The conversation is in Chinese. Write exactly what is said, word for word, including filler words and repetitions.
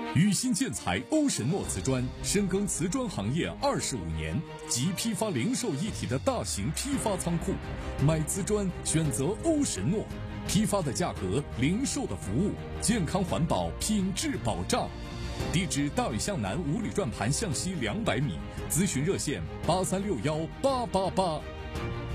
宇新建材欧神诺瓷砖深耕瓷砖行业二十五年，集批发零售一体的大型批发仓库。买瓷砖选择欧神诺，批发的价格，零售的服务，健康环保，品质保障。地址：大屿向南五里转盘向西两百米，咨询热线：八三六幺八八八。